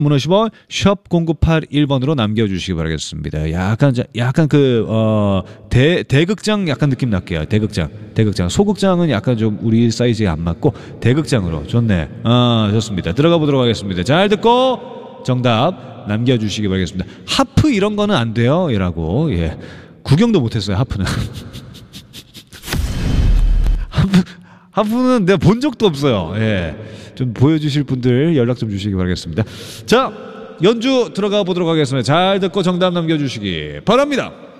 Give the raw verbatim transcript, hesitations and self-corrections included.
오십 원 샵 공구팔일 번으로 남겨주시기 바라겠습니다. 약간 약간 그 어, 대 대극장 약간 느낌 날게요. 대극장 대극장 소극장은 약간 좀 우리 사이즈에 안 맞고 대극장으로 좋네. 아 좋습니다. 들어가 보도록 하겠습니다. 잘 듣고 정답 남겨주시기 바라겠습니다. 하프 이런 거는 안 돼요. 이라고 예 구경도 못했어요. 하프는 하프 하프는 내가 본 적도 없어요. 예. 좀 보여주실 분들 연락 좀 주시기 바라겠습니다. 자, 연주 들어가 보도록 하겠습니다. 잘 듣고 정답 남겨주시기 바랍니다.